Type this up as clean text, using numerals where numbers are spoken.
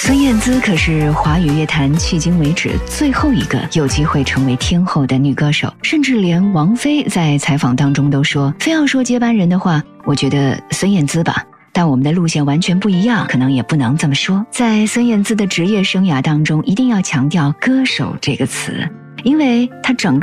孙燕姿可是华语乐坛迄今为止最后一个有机会成为天后的女歌手，甚至连王菲在采访当中都说，非要说接班人的话，我觉得孙燕姿吧。但我们的路线完全不一样，可能也不能这么说。在孙燕姿的职业生涯当中，一定要强调歌手这个词，因为她整个